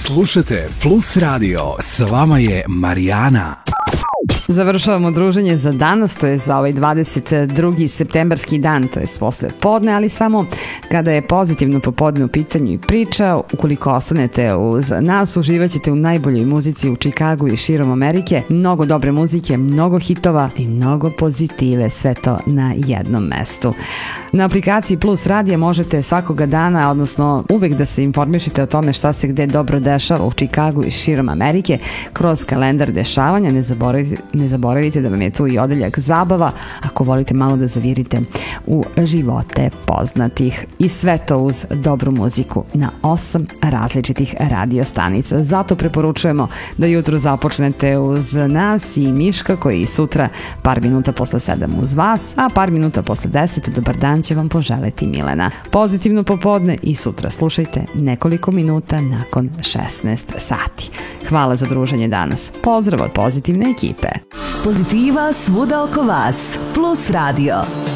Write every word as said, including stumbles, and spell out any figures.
Slušajte Plus Radio, s vama je Marijana. Završavamo druženje za danas, to je za ovaj dvadeset drugi septembarski dan, to je posle podne, ali samo kada je pozitivno popodne u pitanju i priča. Ukoliko ostanete uz nas, uživaćete u najboljoj muzici u Čikagu i širom Amerike. Mnogo dobre muzike, mnogo hitova i mnogo pozitive, sve to na jednom mestu. Na aplikaciji Plus Radija možete svakoga dana, odnosno uvek da se informišete o tome šta se gde dobro dešava u Čikagu i širom Amerike kroz kalendar dešavanja. Ne zaboravite, ne zaboravite da vam je tu i odeljak zabava ako volite malo da zavirite u živote poznatih, i sve to uz dobru muziku na osam različitih radio stanica. Zato preporučujemo da jutro započnete uz nas i Miška koji i sutra par minuta posle sedam uz vas, a par minuta posle deset dobar dan će vam poželeti Milena. Pozitivno popodne i sutra slušajte nekoliko minuta nakon šesnaest sati. Hvala za druženje danas. Pozdrav od pozitivne ekipe. Pozitiva svuda oko vas. Plus Radio.